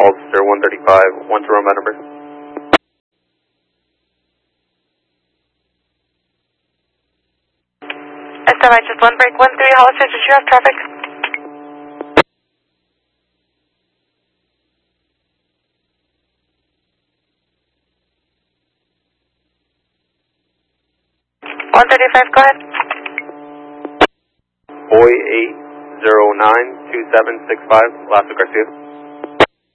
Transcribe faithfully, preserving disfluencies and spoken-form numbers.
Hollister one thirty-five, one to run by number. S M I just one break, one three, Hollister, did you have traffic? one thirty-five, go ahead. Boy eight zero nine two seven six five, Lasso Garcia.